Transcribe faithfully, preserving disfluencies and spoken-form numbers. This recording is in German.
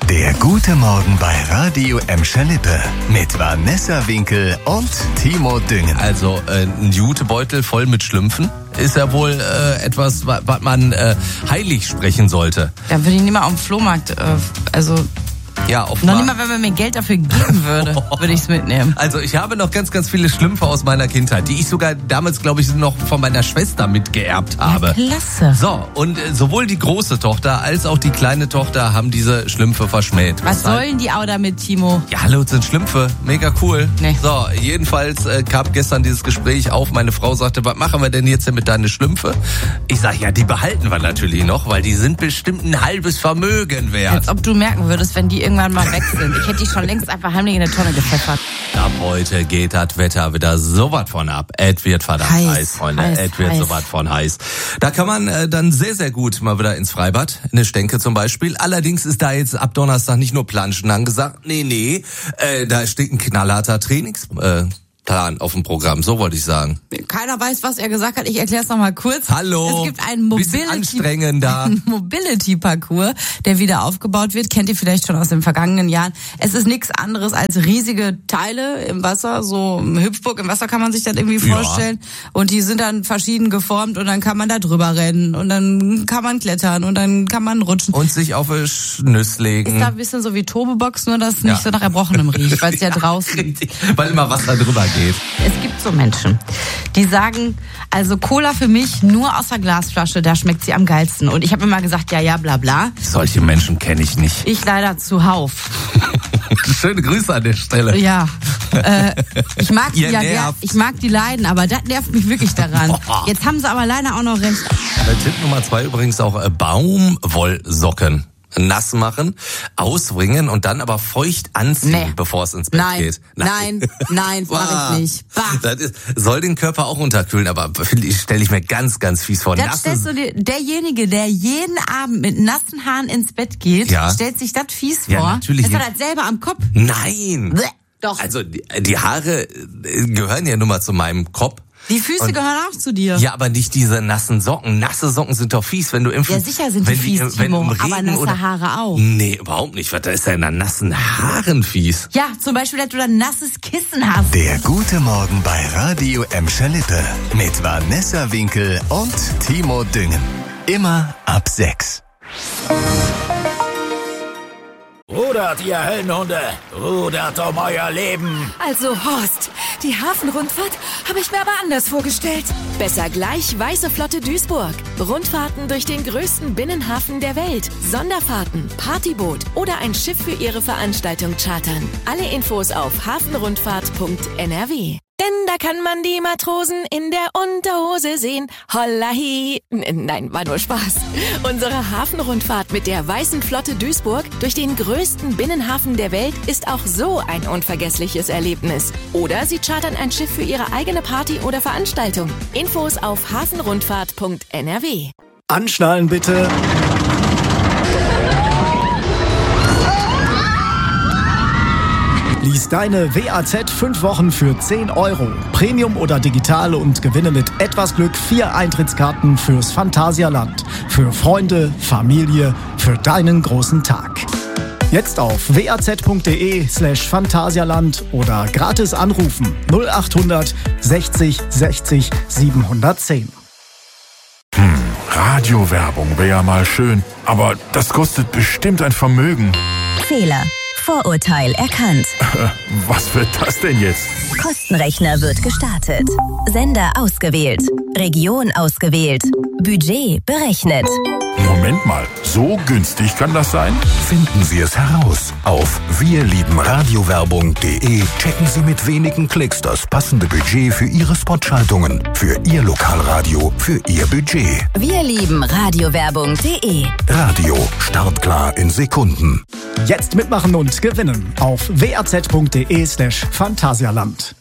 Der gute Morgen bei Radio Emscher-Lippe mit Vanessa Winkel und Timo Düngen. Also äh, ein Jutebeutel voll mit Schlümpfen ist ja wohl äh, etwas, was man äh, heilig sprechen sollte. Da würde ich nicht mal auf dem Flohmarkt, äh, also... Ja, auf noch nicht mal, wenn man mir Geld dafür geben würde, würde ich es mitnehmen. Also ich habe noch ganz, ganz viele Schlümpfe aus meiner Kindheit, die ich sogar damals, glaube ich, noch von meiner Schwester mitgeerbt habe. Ja, klasse. So, und äh, sowohl die große Tochter als auch die kleine Tochter haben diese Schlümpfe verschmäht. Was sollen die auch damit, Timo? Ja, hallo, sind Schlümpfe. Mega cool. Nee. So, jedenfalls äh, kam gestern dieses Gespräch auf. Meine Frau sagte, was machen wir denn jetzt denn mit deinen Schlümpfe? Ich sage, ja, die behalten wir natürlich noch, weil die sind bestimmt ein halbes Vermögen wert. Als ob du merken würdest, wenn die irgendwann mal weg sind. Ich hätte die schon längst einfach heimlich in eine Tonne gepfeffert. Ab heute geht das Wetter wieder so was von ab. Es wird verdammt heiß, heiß Freunde. Es wird so was von heiß. Da kann man äh, dann sehr, sehr gut mal wieder ins Freibad. Eine Stenke zum Beispiel. Allerdings ist da jetzt ab Donnerstag nicht nur Planschen angesagt. Nee, nee. Äh, da steht ein knallharter Trainingsplan äh, auf dem Programm. So wollte ich sagen. Keiner weiß, was er gesagt hat. Ich erkläre es nochmal kurz. Hallo. Es gibt einen Mobility, einen Mobility-Parcours, der wieder aufgebaut wird. Kennt ihr vielleicht schon aus den vergangenen Jahren. Es ist nichts anderes als riesige Teile im Wasser. So eine Hüpfburg im Wasser kann man sich das irgendwie vorstellen. Ja. Und die sind dann verschieden geformt und dann kann man da drüber rennen und dann kann man klettern und dann kann man rutschen. Und sich auf eine Schnüss legen. Ist da ein bisschen so wie Turbobox, nur dass es nicht ja. so nach Erbrochenem riecht, weil es ja draußen... Weil immer Wasser drüber geht. Es gibt so Menschen, die sagen, also Cola für mich nur aus der Glasflasche, da schmeckt sie am geilsten. Und ich habe immer gesagt, ja, ja, bla bla. Solche Menschen kenne ich nicht. Ich leider zuhauf. Schöne Grüße an der Stelle. Ja, äh, ich mag die Ihr ja, nervt. ich mag die leiden, aber das nervt mich wirklich daran. Jetzt haben sie aber leider auch noch recht. Tipp Nummer zwei übrigens auch äh, Baumwollsocken. Nass machen, ausbringen und dann aber feucht anziehen, nee. bevor es ins Bett nein. geht. Nein, nein, nein, mach ich nicht. Bah. Das ist, soll den Körper auch unterkühlen, aber stelle ich mir ganz, ganz fies vor. Das stellst du dir, derjenige, der jeden Abend mit nassen Haaren ins Bett geht, ja. stellt sich das fies vor. Ja, natürlich. Ist er das selber am Kopf? Nein. Bleh. Doch. Also die, die Haare gehören ja nun mal zu meinem Kopf. Die Füße und, gehören auch zu dir. Ja, aber nicht diese nassen Socken. Nasse Socken sind doch fies, wenn du im Ja, sicher sind die fies, die, Timo, aber nasse oder, Haare auch. Nee, überhaupt nicht. Was, da ist ja in nassen Haaren fies. Ja, zum Beispiel, dass du da ein nasses Kissen hast. Der gute Morgen bei Radio Emscher-Lippe mit Vanessa Winkel und Timo Düngen. Immer ab sechs. Rudert, ihr Höllenhunde! Rudert um euer Leben! Also Horst, die Hafenrundfahrt habe ich mir aber anders vorgestellt. Besser gleich Weiße Flotte Duisburg. Rundfahrten durch den größten Binnenhafen der Welt. Sonderfahrten, Partyboot oder ein Schiff für Ihre Veranstaltung chartern. Alle Infos auf hafenrundfahrt punkt n r w. Denn da kann man die Matrosen in der Unterhose sehen. Hollahi. Nein, war nur Spaß. Unsere Hafenrundfahrt mit der Weißen Flotte Duisburg durch den größten Binnenhafen der Welt ist auch so ein unvergessliches Erlebnis. Oder Sie chartern ein Schiff für Ihre eigene Party oder Veranstaltung. Infos auf hafenrundfahrt punkt n r w. Anschnallen bitte. Lies deine W A Z fünf Wochen für zehn Euro. Premium oder digital und gewinne mit etwas Glück vier Eintrittskarten fürs Phantasialand. Für Freunde, Familie, für deinen großen Tag. Jetzt auf waz.de slash Phantasialand oder gratis anrufen null achthundert sechzig sechzig siebenhundertzehn. Hm, Radiowerbung wäre ja mal schön, aber das kostet bestimmt ein Vermögen. Fehler. Vorurteil erkannt. Was wird das denn jetzt? Kostenrechner wird gestartet. Sender ausgewählt. Region ausgewählt. Budget berechnet. Moment mal, so günstig kann das sein? Finden Sie es heraus. Auf wirliebenradiowerbung punkt de checken Sie mit wenigen Klicks das passende Budget für Ihre Spotschaltungen, für Ihr Lokalradio, für Ihr Budget. wirliebenradiowerbung punkt de. Radio, startklar in Sekunden. Jetzt mitmachen und gewinnen auf waz.de slash Phantasialand.